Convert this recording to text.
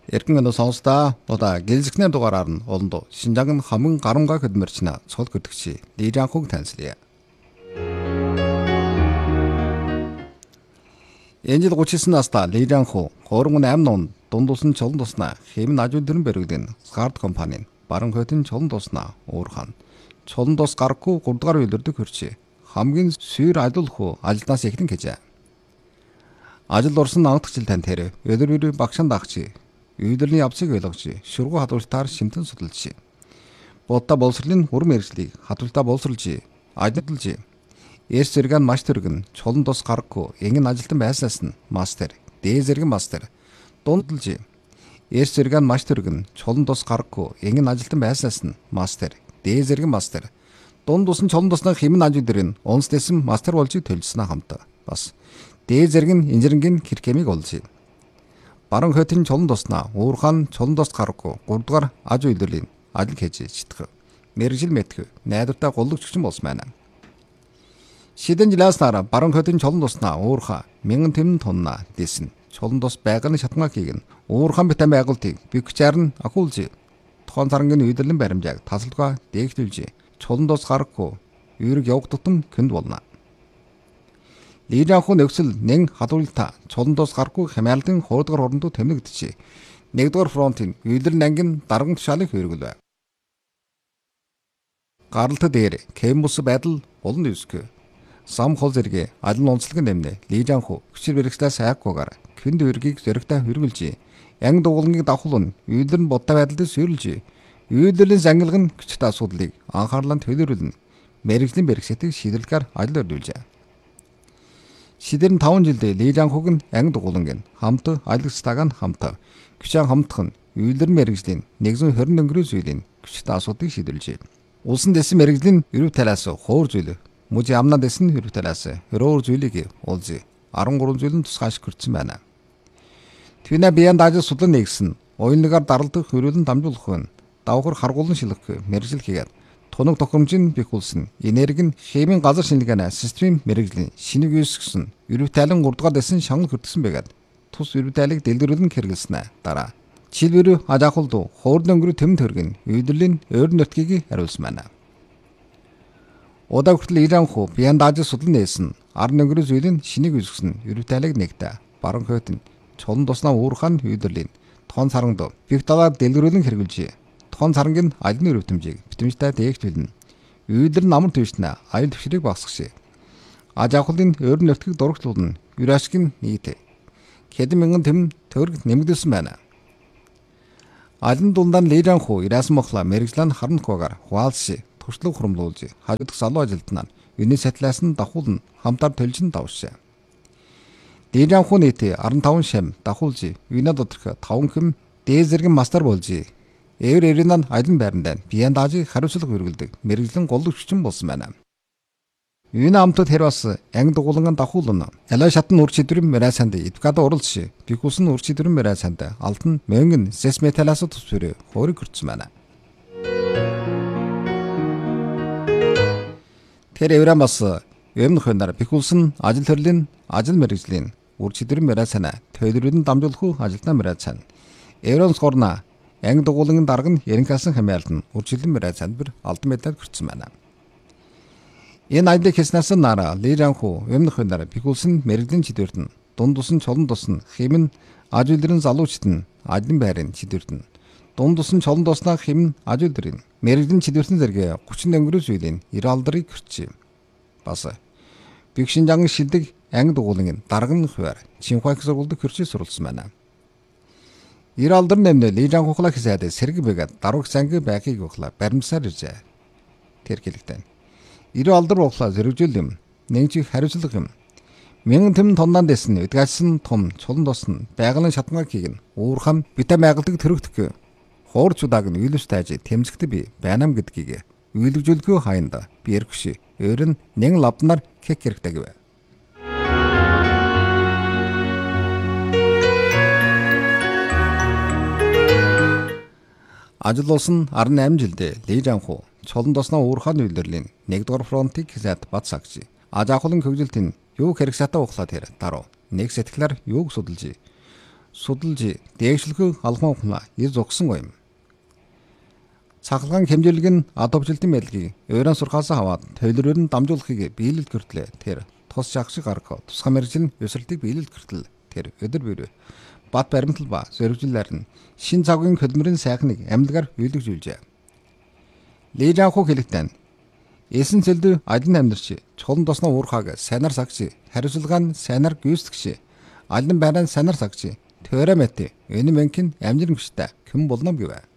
Эргэн өнөө сонсдоо удаа гэлзэгнэр дугаараар нь олондоо Шинжаан хамгийн гарамга хөдөлмөрчнө цол хөдөгчи Лижанхуг таньсрия. Энэ жил 39 настай Лижанху 38 он дундулсан чолон туснаа хэмнэн ажуулдэрэн бэрэгдэн Скард компанийн баран хөтөн чолон туснаа уурхан чолон тус гарахгүй 3 дугаар үйлдвэрдэг хөрчи хамгийн сүйр ажил ажилнаас эхлэн гэжээ. Ажил орсон анхдах жил тань тэр өдөр багшаан дагчи үйлдвэрний явцыг ойлгож шүргүү хадвалтаар шимтэн судалж бодта боловсролын урам мэргэжлийг хадвалтаа боловсруулж ажиллаж эрс зэрэг нь маш төргөн чулан тус гарахгүй ингэн ажилтан байснаас нь мастер дээд зэрэг мастер дундалж эрс зэрэг нь маш төргөн чулан тус гарахгүй ингэн ажилтан байснаас нь мастер дээд зэрэг мастер дунд тусан чулан туснаа хэмнэн ажил дэрэн онц дэсэн мастер болж төлжснаа хамт бас дээд зэрэг нь инженерийн киркемиг олж баран хөтөн чулан туснаа уурхан чулан тус гарахгүй 3 дугаар аж үйлдвэрлэлийн ажил хийж читэх мэрэгжил мэтгэв найдвартай голлогччин болсон байна. Шидэн жилээс нараа баран хөтөн чулан туснаа уурха 1000 тэмн тонна дэсэн чулан тус байганы шатнгаа хийгэн уурхан битэн байгуултыг бигчаар нь ахуулж тохон сарангийн үйлдвэрлэлийн баримжааг тасалгаа дээгтүүлж чулан тус гарахгүй үүрэг явагдсан көнд болно. Лижанху нөхцөл нэн хадвалта чулан тус гарахгүй хямаалдын 2 дугаар хорондоо тэмнэгдчихэ. 1 дугаар фронтын үйлдвэрлэлийн ангийн дарган тушаалыг хэрэглэв. Гаралт дээр кембус байдал олон үсгэ. Сам хол зэрэг алин онцлог нэмнэ. Лижанху хүчээр бэрхсэлээ сайхгүйгээр këнд үргийг зөрөгтэй хөргөлж, анги дугуулгыг давхулн үйлдвэрлэн бодтой байдалд сүйрлж, үйлдвэрлэлийн зангилга нь хүчтэй асуудлыг анхаарлаа төлөөлөн мэрэгжлийн бэрхсэтийг шийдвэрлэхээр ажил өргөжээ. Шидэрэн 5 жилдээ Лижанхуг нь анги дугуулгын хамт айлгцтайг нь хамт хүчээр хамтхан үйлдвэрлэлийн мэрэгжлийн 120 өнгөрөө зүйлийн хүчтэй асуудлыг шийдвэрлжээ. Улсын дэсэн мэрэгжлийн эрүү талаас хуур зүйл мужи амна дэсэн эрүү талаас өрөөр зүйлийг уулзъя 13 зүйл нь тусгай ашиглагдсан байна. Твинэ биенд ажил судлан нэгсэн уянлагаар даралдах хөрөлн дамжуулах нь давхар харгуулан шилэх мэрэгжил хийгээд тунаг тохиромжийн бихүүлсэн энерги нь хэмийн газар шинжилгээний системийн мэрэгжлийн шинийг үүсгэсэн эрүү тайлан 3 дугаар дэсэн шагнал хүртсэн байгаад тус эрүү тайлыг дэлгэрүүлэн хэрэглэснэ дараа жишээлбэл аж ахуйд хуурд өнгөрөө тэм төргөн үйлдвэрлэлийн өөр нутгийг хариулсан байна. Удаа хүртэл Лижанху биенд ажил судлан нээсэн 10 өнгөрөө зүйлийн шинийг үүсгэсэн эрүү тайлыг нэгтээ баран хөтөн чулан туснаа уурхан үйлдвэрлэлийн тоон сарангд бих далаар дэлгэрүүлэн хэрэглэж тохон сарангийн алины өрөвтөмжийг битэмжтэй дээгтүүлнэ. Үйлдвэрлэл намар төвшнэ аял төвшрийг багасгах. Аж ахуйн өөр нутгийг дурагчлуулна. Юр ашиг нь нийт. Хэдэн мянган тэм төгрөг нэмэгдүүлсэн байна. Алин дундан Лижанху ирээсэн мохла мэрэгжлэн харанхгүйгээр хуалс туршлага хурамлуулж хажуудах залуу ажилтнаар юуны сатлаас нь давхуулна хамтаар төлжин давшаа. Лижанху нийт 15 шам давхуулж юуна доторх 5 хэм дээд зэрэг мастер болж Эвэр эвринан алин байранд биенд ажиг хариуцлага хэрэгэлдэг мэрэгжлэн голлогччин болсон байна. Юуны амтд тэр бас анги дугуулгын давхуулна. Ялаа шатн үр чидрэн мэрасанд эдвкад уралж бихүүсэн үр чидрэн мэрасанд алтан мөнгөн сэс металаас тусвэр хөрөг хүртсэн байна. Тэр эврэн бас юм хөндөр бихүүсэн ажил төрлийн ажил мэрэгжлийн үр чидрэн мэрасана төлөвлөрөн дамжуулах ажилтнаа мэрасан. Эврэн скорна анги дугуулгын дарга нь яринкасан хамаалт нь үржилэн мэрай цандбэр алдан медаль хүртсэн байна. Энэ ажлыг хийснээс нараа Лижанху өмнөх хөндөр бихүүлсэн мэрэгжлийн чидвэрт нь дунд тусан чулан тусна хэмнэн аж үйлдвэрийн залуучт нь ажлын байрын чидвэрт нь дунд тусан чулан туснаа хэмнэн аж үйлдвэрийн мэрэгжлийн чидвэртэн зэрэг 30 өнгөрөөс үеийн 90 алдрыг хүрчээ. Бас Бигшинжан шилдэг анги дугуулгын дарга нь хуваар Чинхуайх сургуульд хөрчиж суралцсан байна. 90 алдар нэмнэ Лижанхухла хэсэд сэрэг бэгэд даруух санги байхыг ухла баримсаар иржээ. Тэр хэлэгтэй. 90 алдар ухла зэрэгжүүл юм. Нэгжих хариуцлага юм. 1000 тэм тоннан дэсэн эдгaalсан том чулан тосн байгалийн шатнгаа хийгэн уурхам битэ майгалдаг төрөгдөх. Хуурчудааг нь үйлвч тайж тэмцэгт би байнам гэдгийг үйлвжүүлгүй хайнда би эргүш. Өөр нь нэн лавнаар кек хэрэгтэй гэв. Ажил болсон 18 жилдээ Лижанху чулан тосноо уурхайн үйлдвэрлэлийн 1 дугаар фронтыг хэсэд бат сагж аж ахуйн хөгжилтийн юу хэрэг сатаа ухлаад тэр даруй нэг сэтгэлээр юуг судалж судалж дээгшлэхийг алган ухна ир зогсон юм. Цахалгаан хэмжүүлэг нь адовжилтын мэлгийг ойрон сурхаас аваад тойлроор нь дамжуулахыг биелэл гэртлээ. Тэр тус шахшиг гарах тусгай мэржил өсөлтийг биелэл гэртэл тэр өдөр бүр бат баримтал ба зоригжлаар нь шин цагийн хөдөлмөрийн сайхныг амьдгаар үйлдвэрлэжээ. Лежанхуу хэлэхдээ эсэн цэлдэ алин амьдарч чулан тосноо уурхааг сайнар сагч хариуцлагаа нь сайнар гүйцэтгэж алин байран сайнар сагч төөрэ мэт энэ мэнкин амжирмжтай хэн болно гэвэ.